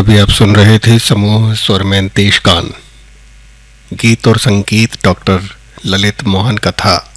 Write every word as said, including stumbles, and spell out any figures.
अभी आप सुन रहे थे समूह स्वर में देशगान, गीत और संगीत डॉक्टर ललित मोहन का था।